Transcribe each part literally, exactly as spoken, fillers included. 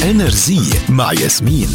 إنرجي مع ياسمين.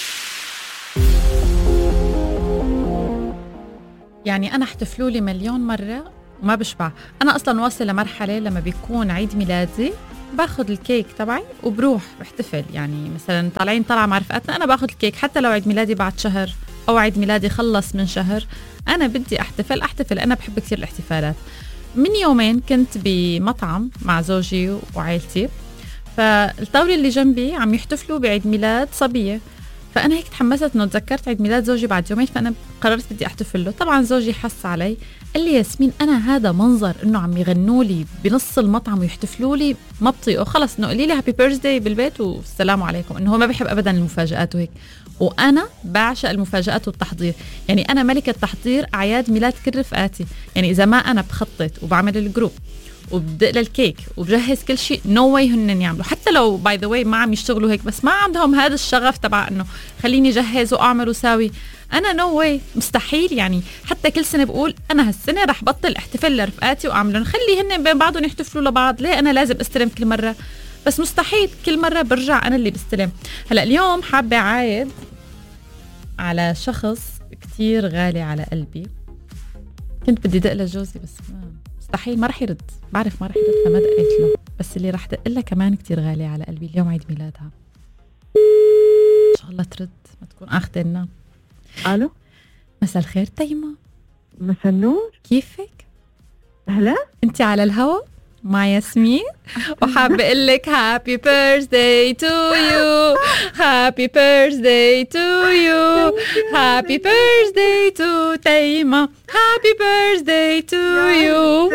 يعني أنا احتفلوا لي مليون مرة وما بشبع. أنا أصلاً واصل لمرحلة لما بيكون عيد ميلادي باخد الكيك تبعي وبروح بحتفل. يعني مثلاً طالعين طلعة مع رفقاتنا، أنا باخد الكيك حتى لو عيد ميلادي بعد شهر أو عيد ميلادي خلص من شهر، أنا بدي أحتفل أحتفل أنا بحب كثير الاحتفالات. من يومين كنت بمطعم مع زوجي وعائلتي، فالطاولة اللي جنبي عم يحتفلوا بعيد ميلاد صبية، فأنا هيك تحمست إنه تذكرت عيد ميلاد زوجي بعد يومين، فأنا قررت بدي أحتفل له. طبعا زوجي حس علي، قال لي ياسمين أنا هذا منظر إنه عم يغنوا لي بنص المطعم ويحتفلوا لي ما بطيقه، خلص إنه قولي لي هابي بيرثداي بالبيت والسلام عليكم. إنه هو ما بيحب أبدا المفاجآت وهيك، وأنا بعشق المفاجآت والتحضير. يعني أنا ملكة تحضير أعياد ميلاد كل رفقاتي. يعني إذا ما أنا بخطط وبعمل الجروب وبدق للكيك وبجهز كل شيء، نو واي هن يعملوا، حتى لو باي ذا واي ما عم يشتغلوا هيك، بس ما عندهم هذا الشغف تبع انه خليني جهز واعمل وساوي. انا نو واي مستحيل. يعني حتى كل سنه بقول انا هالسنه رح بطل احتفل لرفقاتي واعملهم، خلي هن بين بعضهم يحتفلوا لبعض، ليه انا لازم استلم كل مره؟ بس مستحيل كل مره برجع انا اللي بستلم. هلا اليوم حابه عايد على شخص كتير غالي على قلبي، كنت بدي دق لجوزي بس ما مستحيل، ما رح يرد، بعرف ما رح يرد فما دقيت له. بس اللي رح دق لها كمان كتير غالية على قلبي، اليوم عيد ميلادها، إن شاء الله ترد ما تكون أخذنا. ألو، مساء الخير تيمة. مساء النور، كيفك؟ أهلا، أنت على الهوا مع ياسمين، وحابة أقول لك هابي بيرثداي تو يو، هابي بيرثداي تو يو، هابي بيرثداي تو تيمة، هابي بيرثداي تو يو.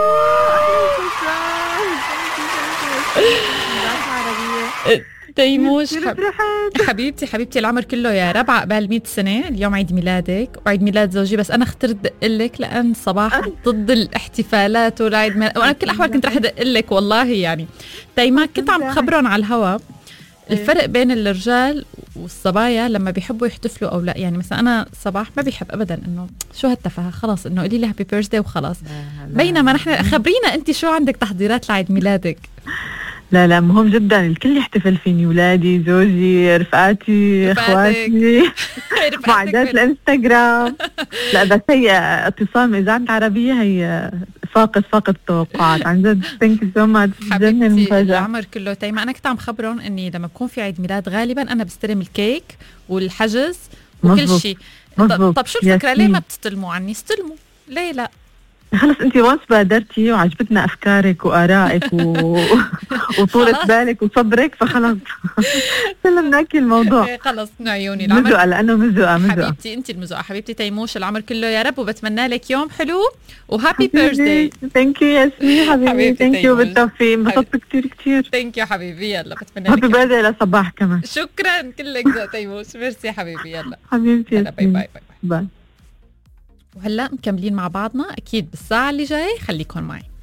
تيموش حب... حبيبتي حبيبتي العمر كله يا رب، عقبال مية سنة. اليوم عيد ميلادك وعيد ميلاد زوجي، بس أنا اخترت دقلك لأن صباح ضد الاحتفالات والعيد ميلاد، وأنا بكل الأحوال كنت رح دقلك والله. يعني تيما كنت عم خبرهم على الهوا الفرق بين الرجال والصبايا لما بيحبوا يحتفلوا أو لا. يعني مثلا أنا صباح ما بيحب أبدا إنه شو هالتفاهة، خلاص إنه قولي لي هابي بيرثداي وخلاص. بينما نحن خبرينا أنت شو عندك تحضيرات لعيد ميلادك؟ لا لا مهم جدا، الكل يحتفل فيني، ولادي، زوجي، رفقاتي، اخواتي، معدات الانستغرام. لا بس هي اتصال من اذاعه العربيه هي فاقد فاقد التوقعات عن جد. ثانك يو سو ماتش، حبيبتي العمر كله تيما. انا كنت عم خبرهم اني لما بكون في عيد ميلاد غالبا انا بستلم الكيك والحجز وكل شيء. طب, طب شو الفكره، ليه ما بتستلموا عني؟ استلموا، ليه لا؟ خلص انت وانس بادرتي وعجبتنا افكارك وارائك و... وطولة بالك وصبرك، فخلص سلمناكي الموضوع. خلص من عيوني مزقة، لانه مزقة مزقة حبيبتي، انت المزقة حبيبتي تيموش. العمر كله يا رب، وبتمنى لك يوم حلو وهابي بيرثداي. ثانك يو ياسمين حبيبي، ثانك يو بالتوفيق، انبسطت كتير كتير. ثانك يو حبيبي، يلا بتمنى لك هابي بيرثداي لصباح كمان. شكرا كلك ذوق تيموش، ميرسي حبيبي. يلا حبيبتي يلا باي باي باي باي. وهلا مكملين مع بعضنا اكيد بالساعة اللي جاي، خليكم معي.